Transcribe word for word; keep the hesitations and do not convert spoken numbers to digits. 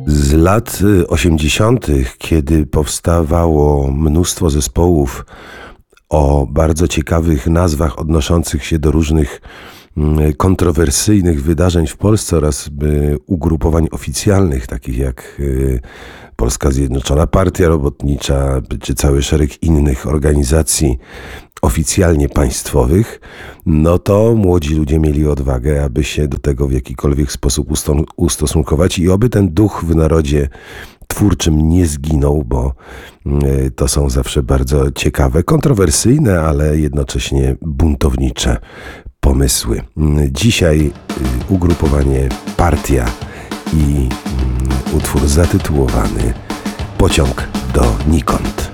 Z lat osiemdziesiątych, kiedy powstawało mnóstwo zespołów o bardzo ciekawych nazwach odnoszących się do różnych kontrowersyjnych wydarzeń w Polsce oraz ugrupowań oficjalnych, takich jak Polska Zjednoczona Partia Robotnicza, czy cały szereg innych organizacji oficjalnie państwowych, no to młodzi ludzie mieli odwagę, aby się do tego w jakikolwiek sposób ustosunkować i oby ten duch w narodzie twórczym nie zginął, bo to są zawsze bardzo ciekawe, kontrowersyjne, ale jednocześnie buntownicze pomysły. Dzisiaj ugrupowanie Partia i utwór zatytułowany Pociąg donikąd.